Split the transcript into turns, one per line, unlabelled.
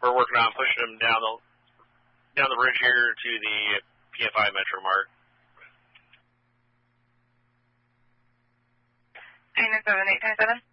we're working on pushing them down the bridge here to the PFI Metro Mart.
897, 827.